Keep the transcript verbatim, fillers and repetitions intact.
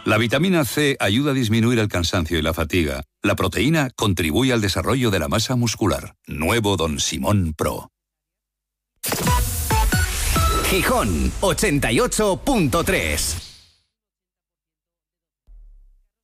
La vitamina C ayuda a disminuir el cansancio y la fatiga. La proteína contribuye al desarrollo de la masa muscular. Nuevo Don Simón Pro. Gijón ochenta y ocho punto tres.